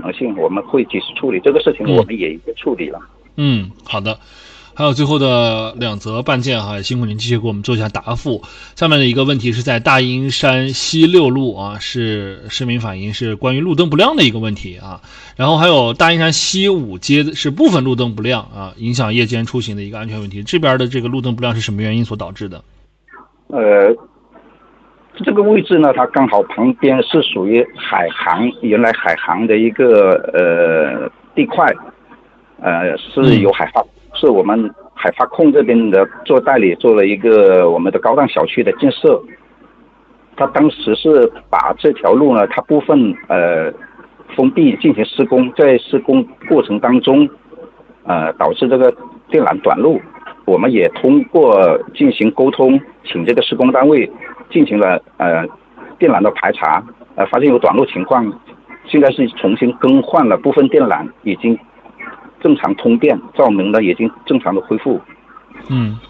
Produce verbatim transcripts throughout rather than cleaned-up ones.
能性，我们会及时处理这个事情，我们也已经处理了。 嗯，好的。还有最后的两则办件哈，也辛苦您继续给我们做一下答复。下面的一个问题是在大阴山西六路啊，是市民反映是关于路灯不亮的一个问题啊。然后还有大阴山西五街是部分路灯不亮啊，影响夜间出行的一个安全问题。这边的这个路灯不亮是什么原因所导致的？ 呃，这个位置呢，它刚好旁边是属于海航，原来海航的一个呃地块，呃是有海发。嗯是我们海发控这边的做代理做了一个我们的高档小区的建设，他当时是把这条路呢，它部分呃封闭进行施工，在施工过程当中，呃导致这个电缆短路，我们也通过进行沟通，请这个施工单位进行了呃电缆的排查，呃发现有短路情况，现在是重新更换了部分电缆，已经正常通电，照明呢已经正常的恢复。 嗯，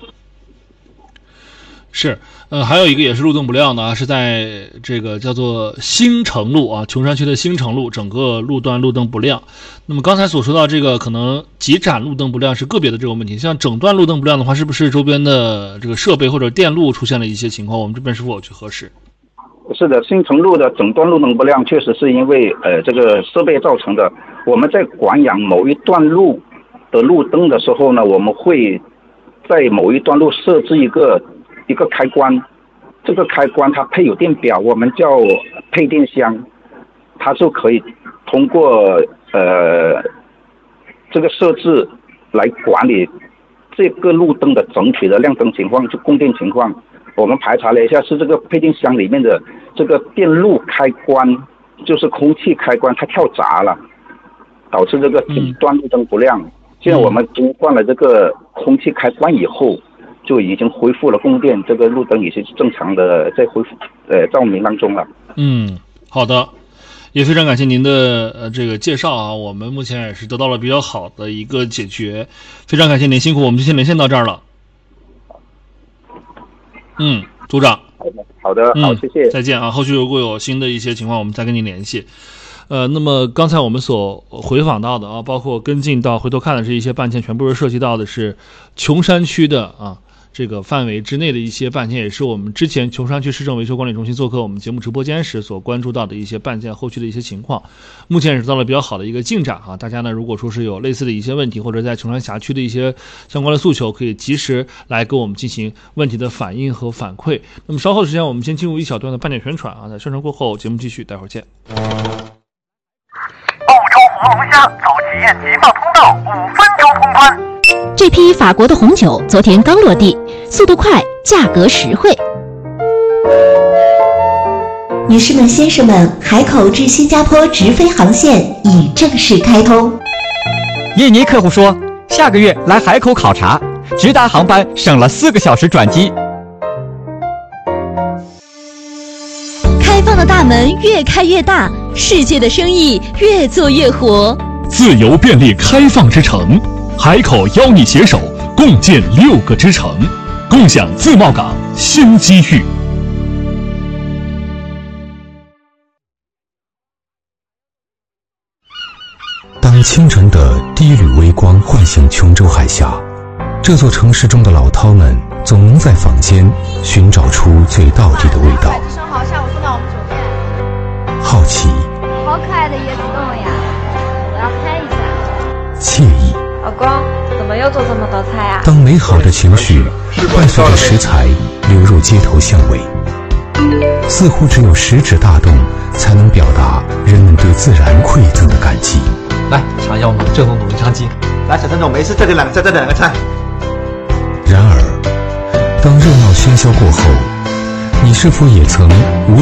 是，呃，还有一个也是路灯不亮的啊，是在这个叫做兴城路啊，琼山区的兴城路，整个路段路灯不亮。那么刚才所说到这个可能几盏路灯不亮是个别的这个问题，像整段路灯不亮的话，是不是周边的这个设备或者电路出现了一些情况？我们这边是否有去核实？ 是的，兴城路的整段路灯不亮，确实是因为呃这个设备造成的。我们在管养某一段路的路灯的时候呢，我们会在某一段路设置一个一个开关，这个开关它配有电表，我们叫配电箱，它就可以通过呃这个设置来管理这个路灯的整体的亮灯情况，就供电情况。我们排查了一下，是这个配电箱里面的这个电路开关，就是空气开关，它跳闸了，导致这个整段路灯不亮。嗯、现在我们更换了这个空气开关以后，就已经恢复了供电，这个路灯已经是正常的在恢复呃照明当中了。 嗯，好的，也非常感谢您的呃这个介绍啊，我们目前也是得到了比较好的一个解决，非常感谢您辛苦，我们就先连线到这儿了。嗯，组长。 好的，好，谢谢。 再见啊！后续如果有新的一些情况，我们再跟您联系。呃，那么刚才我们所回访到的啊，包括跟进到回头看的这一些办件，全部是涉及到的是琼山区的啊这个范围之内的一些办件，也是我们之前琼山区市政维修管理中心做客我们节目直播间时所关注到的一些办件后续的一些情况。目前也是到了比较好的一个进展啊，大家呢如果说是有类似的一些问题，或者在琼山辖区的一些相关的诉求，可以及时来跟我们进行问题的反映和反馈。那么稍后时间我们先进入一小段的半点宣传啊，在宣传过后节目继续，待会儿见。 澳洲活龙虾走体验解放通道，五分钟通关。 这批法国的红酒昨天刚落地，速度快，价格实惠。 女士们、先生们，海口至新加坡直飞航线已正式开通。 印尼客户说，下个月来海口考察，直达航班省了四个小时转机。 开放的大门越开越大，世界的生意越做越活。 自由便利开放之城，海口邀你携手共建六个之城，共享自贸港新机遇。 当清晨的第一缕微光唤醒琼州海峡，这座城市中的老饕们总能在坊间寻找出最道地的味道。 这生蚝下午送到我们酒店。 好奇， 好可爱的椰子冻呀！我要拍一下。 惬意， 老公，怎么又做这么多菜啊？ 当美好的情绪伴随着食材流入街头巷尾，似乎只有食指大动才能表达人们对自然馈赠的感激。 来尝一下我们正宗卤香鸡。 来，小陈总，没事，再点两个，再再点两个菜。 然而，当热闹喧嚣过后，你是否也曾无